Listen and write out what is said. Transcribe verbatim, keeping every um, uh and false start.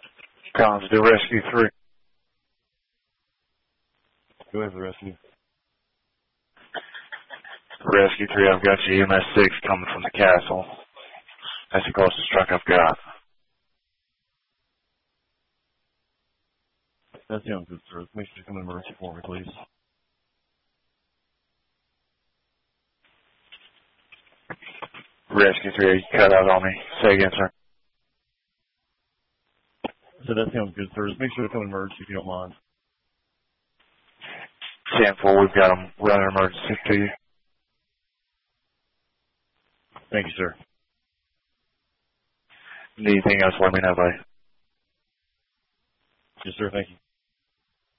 Collins to Rescue three. Go ahead for rescue. Rescue three, I've got you E M S six coming from the castle. That's the closest truck I've got. That sounds good, sir. Make sure you come in emergency for me, please. Rescue three, you cut out on me. Say again, sir. So that sounds good, sir. Just make sure to come in emergency if you don't mind. ten four, we've got them running emergency to you. Thank you, sir. Need anything else, let me know, buddy. Yes, sir. Thank you.